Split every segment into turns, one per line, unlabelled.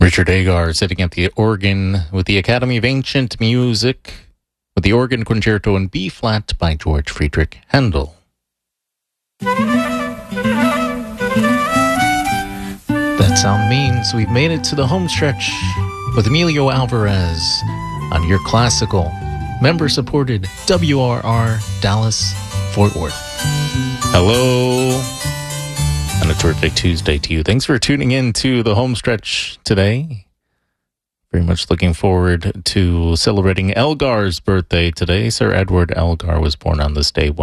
Richard Agar sitting at the organ with the Academy of Ancient Music with the organ concerto in B-flat by George Friedrich Handel. That sound means we've made it to the home stretch with Emilio Alvarez on your classical, member-supported WRR Dallas Fort Worth. Hello, and a terrific Tuesday to you. Thanks for tuning in to the home stretch today. Very much looking forward to celebrating Elgar's birthday today. Sir Edward Elgar was born on this day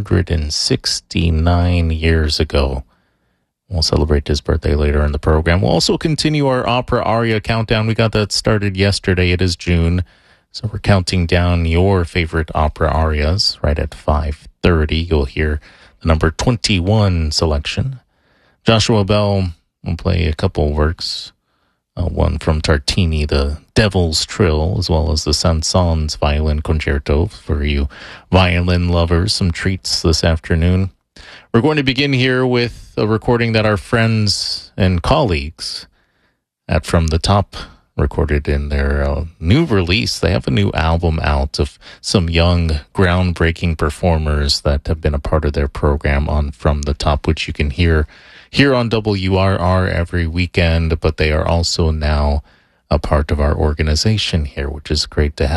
169 years ago. We'll celebrate his birthday later in the program. We'll also continue our opera aria countdown. We got that started yesterday. It is June, so we're counting down your favorite opera arias. Right at 5:30, you'll hear the number 21 selection. Joshua Bell will play a couple works. One from Tartini, the Devil's Trill, as well as the Saint-Saëns Violin Concerto for you violin lovers. Some treats this afternoon. We're going to begin here with a recording that our friends and colleagues at From the Top recorded in their new release. They have a new album out of some young, groundbreaking performers that have been a part of their program on From the Top, which you can hear here on WRR every weekend, but they are also now a part of our organization here, which is great to have.